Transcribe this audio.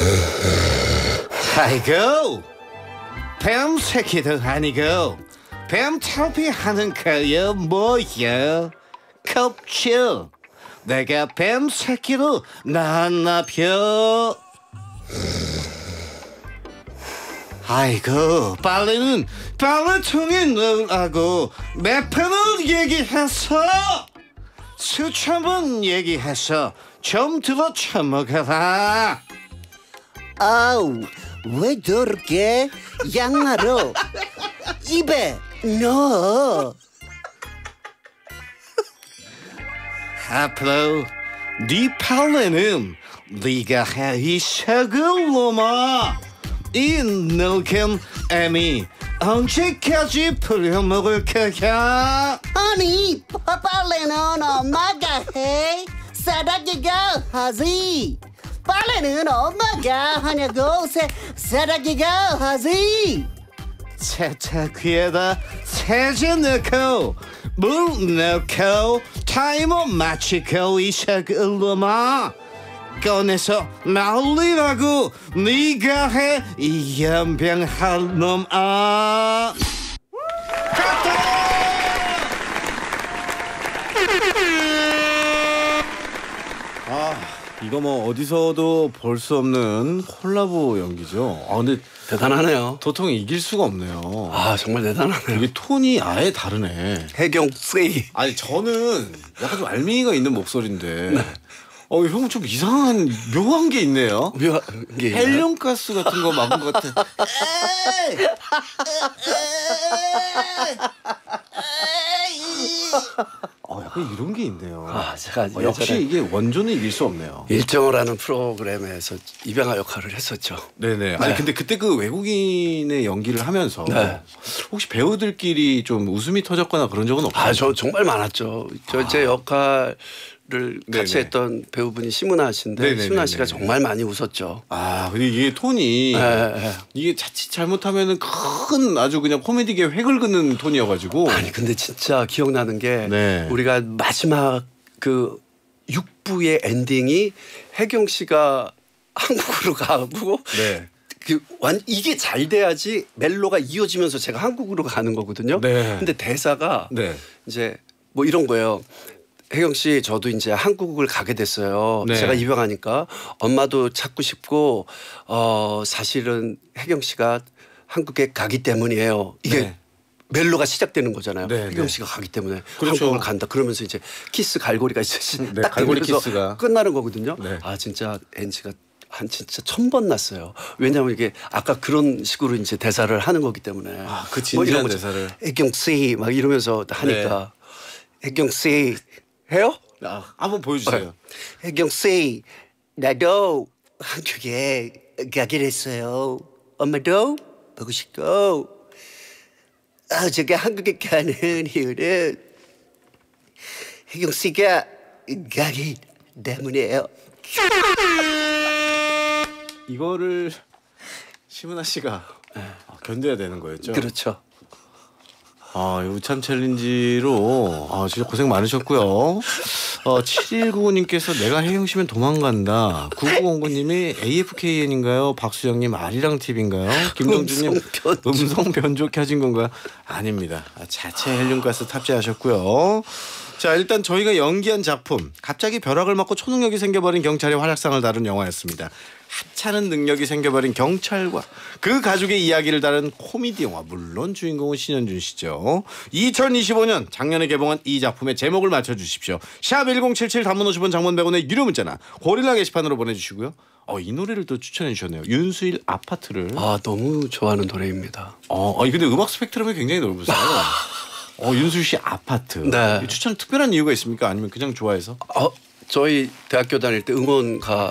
아이고, 뱀 새끼도 아니고 뱀 탈피하는 거야 뭐야? 겁죠? 내가 뱀 새끼로 낳았나벼. 아이고, 빨래는 빨래통에 넣으라고 몇 번을 얘기했어. 수천 번 얘기했어. 좀 들어 처먹어라. 아우, 왜 저렇게 양말을 입에 넣어? 앞으로 네 빨래는 네가 해, 이 썩을 놈아. 이 늙은 애미 언제까지 부려먹을 거야? 아니, 빨래는 엄마가 해. 싸다기가 하지. 빨래는 엄마가 하냐고. 싸다기가 하지. 세탁기에다 세제 넣고 물 넣고 타이머 맞추고 이 썩을 놈아. 꺼내서 말리라고. 네가 해, 이 연병할 놈아. 이거 뭐 어디서도 볼 수 없는 콜라보 연기죠. 근데 대단하네요. 도통이 이길 수가 없네요. 정말 대단하네요. 이게 톤이 아예 다르네. 해경 씨. 아니 저는 약간 좀 알맹이가 있는 목소리인데 형은 좀 이상한 묘한 게 있네요. 묘한 게 있나요? 헬륨가스 같은 거 막은 것 같아. 약간 이런 게 있네요. 제가 역시 이게 원조는 이길 수 없네요. 일정어라는 프로그램에서 입양아 역할을 했었죠. 네네. 아니 근데 그때 그 외국인의 연기를 하면서 혹시 배우들끼리 좀 웃음이 터졌거나 그런 적은 없어요? 저 정말 많았죠. 제 역할을 같이 했던 배우분이 심은하 씨인데 심은하 씨가 정말 많이 웃었죠. 근데 이게 톤이 이게 자칫 잘못하면은 큰 아주 그냥 코미디계 획을 긋는 톤이어가지고. 아니 근데 진짜 기억나는 게 우리가 마지막 그 6부의 엔딩이 혜경 씨가 한국으로 가고 이게 잘 돼야지 멜로가 이어지면서 제가 한국으로 가는 거거든요. 근데 대사가 이제 뭐 이런 거예요. 혜경 씨, 저도 이제 한국을 가게 됐어요. 제가 입양하니까 엄마도 찾고 싶고 사실은 혜경 씨가 한국에 가기 때문이에요. 이게 멜로가 시작되는 거잖아요. 혜경 씨가 가기 때문에 한국을 간다. 그러면서 이제 키스 갈고리가 딱 갈고리 키스가 끝나는 거거든요. 진짜 NG가 한 진짜 1000번 났어요. 왜냐하면 이게 아까 그런 식으로 이제 대사를 하는 거기 때문에. 그 진지한 대사를. 혜경 씨 막 이러면서 하니까 혜경 씨 해요? 한번 보여주세요. 혜경 씨, 나도 한국에 가게 됐어요. 엄마도 보고 싶고. 제가 한국에 가는 이유는 혜경 씨가 가기 때문이에요. 이거를 심은하 씨가 견뎌야 되는 거였죠? 그렇죠. 우참 챌린지로 진짜 고생 많으셨고요. 7199님께서 내가 혜경 씨면 도망간다. 9909님이 AFKN인가요? 박수영님 아리랑 TV인가요? 김동준님 음성 변조 켜진 건가요? 아닙니다. 자체 헬륨가스 탑재하셨고요. 자, 일단 저희가 연기한 작품 갑자기 벼락을 맞고 초능력이 생겨버린 경찰의 활약상을 다룬 영화였습니다. 하찮은 능력이 생겨버린 경찰과 그 가족의 이야기를 다룬 코미디 영화. 물론 주인공은 신현준 씨죠. 2025년 작년에 개봉한 이 작품의 제목을 맞춰주십시오. 샵 1077 단문 50원 장문 100원의 유료 문자나 고릴라 게시판으로 보내주시고요. 이 노래를 또 추천해 주셨네요. 윤수일 아파트를. 너무 좋아하는 노래입니다. 근데 음악 스펙트럼이 굉장히 넓으세요. 윤수일 씨 아파트. 추천 특별한 이유가 있습니까? 아니면 그냥 좋아해서? 저희 대학교 다닐 때 응원가